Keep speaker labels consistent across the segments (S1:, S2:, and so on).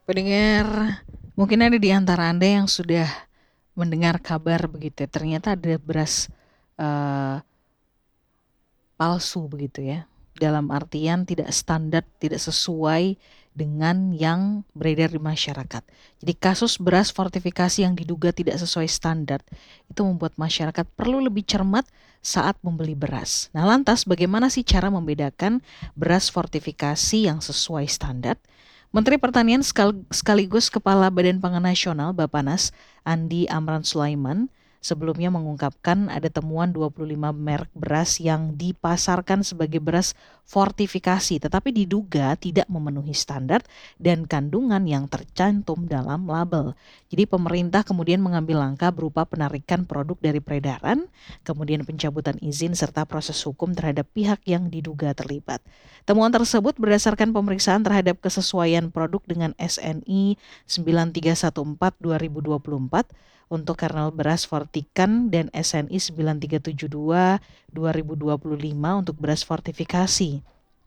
S1: Pendengar, mungkin ada di antara Anda yang sudah mendengar kabar begitu ya, ternyata ada beras eh, palsu begitu ya. Dalam artian tidak standar, tidak sesuai dengan yang beredar di masyarakat. Jadi kasus beras fortifikasi yang diduga tidak sesuai standar itu membuat masyarakat perlu lebih cermat saat membeli beras. Nah, lantas bagaimana sih cara membedakan beras fortifikasi yang sesuai standar? Menteri Pertanian sekaligus Kepala Badan Pangan Nasional Bappenas Andi Amran Sulaiman sebelumnya mengungkapkan ada temuan 25 merek beras yang dipasarkan sebagai beras fortifikasi tetapi diduga tidak memenuhi standar dan kandungan yang tercantum dalam label. Jadi pemerintah kemudian mengambil langkah berupa penarikan produk dari peredaran, kemudian pencabutan izin serta proses hukum terhadap pihak yang diduga terlibat. Temuan tersebut berdasarkan pemeriksaan terhadap kesesuaian produk dengan SNI 9314/2024 untuk kernel beras Fortikan dan SNI 9372/2025 untuk beras fortifikasi.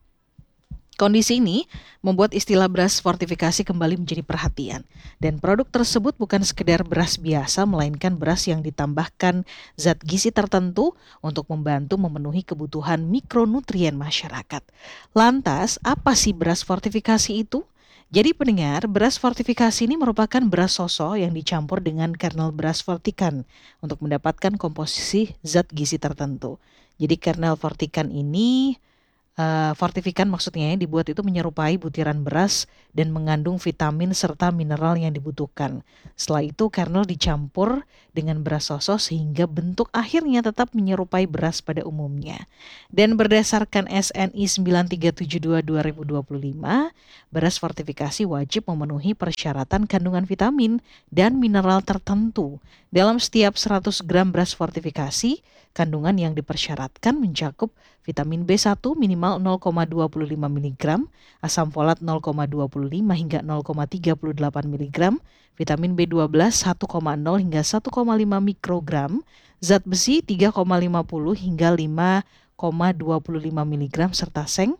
S1: Kondisi ini membuat istilah beras fortifikasi kembali menjadi perhatian. Dan produk tersebut bukan sekedar beras biasa, melainkan beras yang ditambahkan zat gizi tertentu untuk membantu memenuhi kebutuhan mikronutrien masyarakat. Lantas, apa sih beras fortifikasi itu? Jadi pendengar, beras fortifikasi ini merupakan beras soso yang dicampur dengan kernel beras Fortikan untuk mendapatkan komposisi zat gizi tertentu. Jadi kernel Fortikan ini fortifikan maksudnya yang dibuat itu menyerupai butiran beras dan mengandung vitamin serta mineral yang dibutuhkan. Setelah itu kernel dicampur dengan beras soso sehingga bentuk akhirnya tetap menyerupai beras pada umumnya. Dan berdasarkan SNI 9372/2025, beras fortifikasi wajib memenuhi persyaratan kandungan vitamin dan mineral tertentu. Dalam setiap 100 gram beras fortifikasi, kandungan yang dipersyaratkan mencakup vitamin B1 minimal 0,25 mg, asam folat 0,25 hingga 0,38 mg, vitamin B12 1,0 hingga 1,5 mikrogram, zat besi 3,50 hingga 5,25 mg serta seng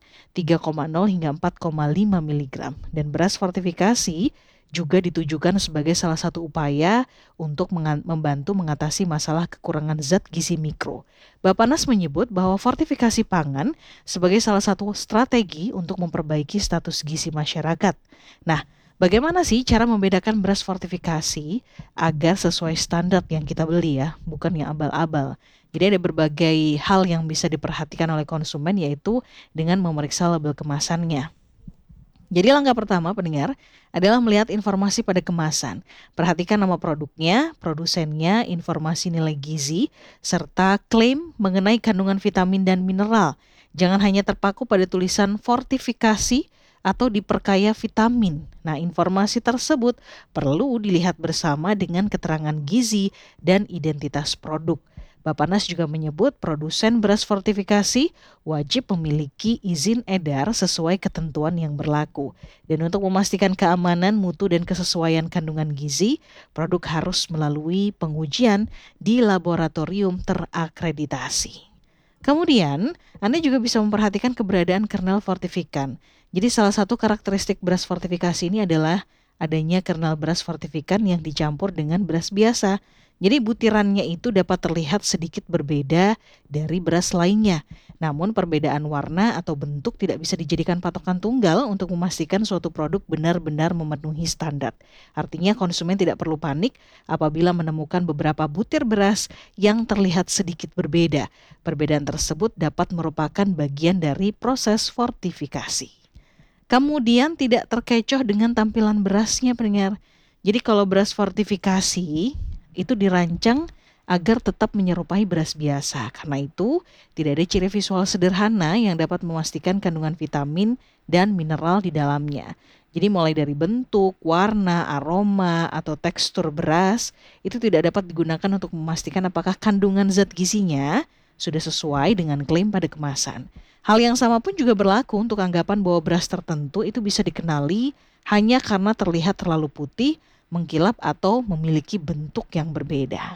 S1: 3,0 hingga 4,5 mg. Dan beras fortifikasi juga ditujukan sebagai salah satu upaya untuk membantu mengatasi masalah kekurangan zat gizi mikro. Bappenas menyebut bahwa fortifikasi pangan sebagai salah satu strategi untuk memperbaiki status gizi masyarakat. Nah, bagaimana sih cara membedakan beras fortifikasi agar sesuai standar yang kita beli ya, bukan yang abal-abal. Jadi ada berbagai hal yang bisa diperhatikan oleh konsumen yaitu dengan memeriksa label kemasannya. Jadi langkah pertama pendengar adalah melihat informasi pada kemasan. Perhatikan nama produknya, produsennya, informasi nilai gizi, serta klaim mengenai kandungan vitamin dan mineral. Jangan hanya terpaku pada tulisan fortifikasi atau diperkaya vitamin. Nah, informasi tersebut perlu dilihat bersama dengan keterangan gizi dan identitas produk. Bappenas juga menyebut produsen beras fortifikasi wajib memiliki izin edar sesuai ketentuan yang berlaku. Dan untuk memastikan keamanan, mutu, dan kesesuaian kandungan gizi, produk harus melalui pengujian di laboratorium terakreditasi. Kemudian, Anda juga bisa memperhatikan keberadaan kernel fortifikan. Jadi salah satu karakteristik beras fortifikasi ini adalah adanya kernel beras fortifikan yang dicampur dengan beras biasa. Jadi butirannya itu dapat terlihat sedikit berbeda dari beras lainnya. Namun perbedaan warna atau bentuk tidak bisa dijadikan patokan tunggal untuk memastikan suatu produk benar-benar memenuhi standar. Artinya konsumen tidak perlu panik apabila menemukan beberapa butir beras yang terlihat sedikit berbeda. Perbedaan tersebut dapat merupakan bagian dari proses fortifikasi. Kemudian tidak terkecoh dengan tampilan berasnya pendengar. Jadi kalau beras fortifikasi itu dirancang agar tetap menyerupai beras biasa. Karena itu tidak ada ciri visual sederhana yang dapat memastikan kandungan vitamin dan mineral di dalamnya. Jadi mulai dari bentuk, warna, aroma, atau tekstur beras itu tidak dapat digunakan untuk memastikan apakah kandungan zat gizinya sudah sesuai dengan klaim pada kemasan. Hal yang sama pun juga berlaku untuk anggapan bahwa beras tertentu itu bisa dikenali hanya karena terlihat terlalu putih, mengkilap atau memiliki bentuk yang berbeda.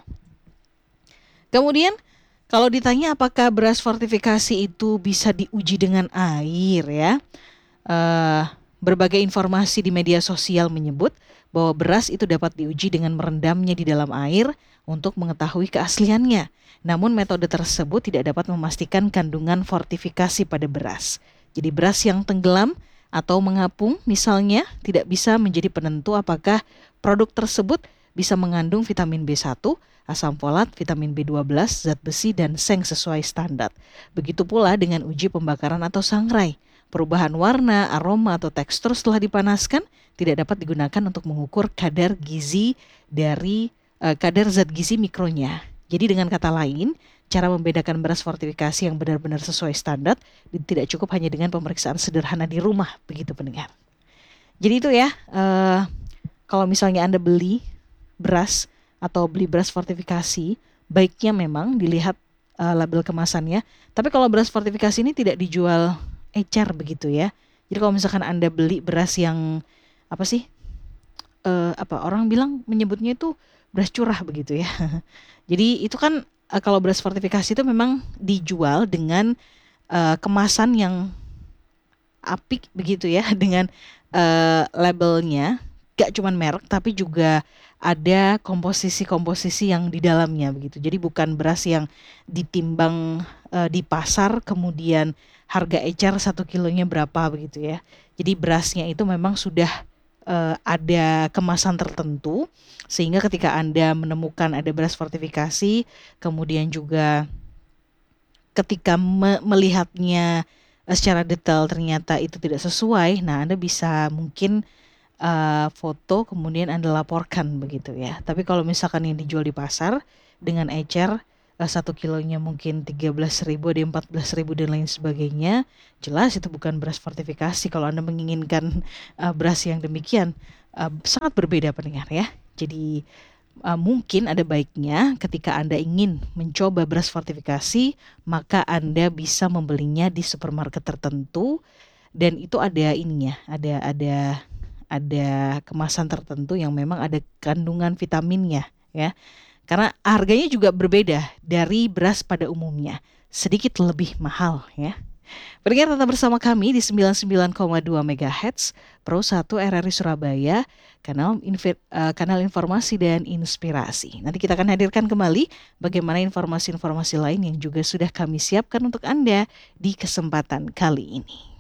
S1: Kemudian kalau ditanya apakah beras fortifikasi itu bisa diuji dengan air ya, Berbagai informasi di media sosial menyebut bahwa beras itu dapat diuji dengan merendamnya di dalam air untuk mengetahui keasliannya. Namun metode tersebut tidak dapat memastikan kandungan fortifikasi pada beras. Jadi beras yang tenggelam atau mengapung misalnya tidak bisa menjadi penentu apakah produk tersebut bisa mengandung vitamin B1, asam folat, vitamin B12, zat besi, dan seng sesuai standar. Begitu pula dengan uji pembakaran atau sangrai. Perubahan warna, aroma, atau tekstur setelah dipanaskan tidak dapat digunakan untuk mengukur kadar gizi dari kadar zat gizi mikronya. Jadi dengan kata lain, cara membedakan beras fortifikasi yang benar-benar sesuai standar tidak cukup hanya dengan pemeriksaan sederhana di rumah, begitu pendengar. Jadi itu ya, kalau misalnya Anda beli beras atau beli beras fortifikasi, baiknya memang dilihat label kemasannya. Tapi kalau beras fortifikasi ini tidak dijual ecer begitu ya. Jadi kalau misalkan Anda beli beras yang apa sih? Orang bilang menyebutnya itu beras curah begitu ya. Jadi itu kan kalau beras fortifikasi itu memang dijual dengan kemasan yang apik begitu ya dengan labelnya gak cuman merek tapi juga ada komposisi-komposisi yang di dalamnya begitu. Jadi bukan beras yang ditimbang di pasar kemudian harga ecer 1 kilonya berapa begitu ya. Jadi berasnya itu memang sudah ada kemasan tertentu sehingga ketika Anda menemukan ada beras fortifikasi kemudian juga ketika melihatnya secara detail ternyata itu tidak sesuai, nah Anda bisa mungkin foto kemudian Anda laporkan begitu ya. Tapi kalau misalkan yang dijual di pasar dengan ecer 1 kilonya mungkin 13.000, ada 14.000 dan lain sebagainya, jelas itu bukan beras fortifikasi. Kalau Anda menginginkan beras yang demikian, sangat berbeda pendengar ya. Jadi mungkin ada baiknya ketika Anda ingin mencoba beras fortifikasi, maka Anda bisa membelinya di supermarket tertentu dan itu ada ininya, ada kemasan tertentu yang memang ada kandungan vitaminnya ya. Karena harganya juga berbeda dari beras pada umumnya, sedikit lebih mahal ya. Pendengar tetap bersama kami di 99,2 MHz Pro 1 RRI Surabaya, kanal informasi dan inspirasi. Nanti kita akan hadirkan kembali bagaimana informasi-informasi lain yang juga sudah kami siapkan untuk Anda di kesempatan kali ini.